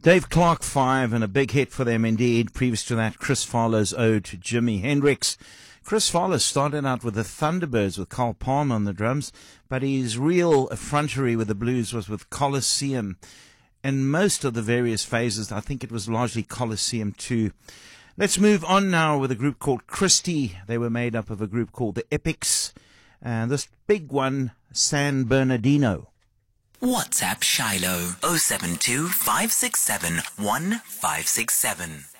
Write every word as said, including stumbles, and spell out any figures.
Dave Clark five, and a big hit for them indeed. Previous to that, Chris Farlow's ode to Jimi Hendrix. Chris Farlow started out with the Thunderbirds with Carl Palmer on the drums, but his real effrontery with the blues was with Colosseum. And most of the various phases, I think it was largely Colosseum two. Let's move on now with a group called Christie. They were made up of a group called the Epics, and this big one, San Bernardino. WhatsApp Shiloh oh seven two, five six seven, one five six seven.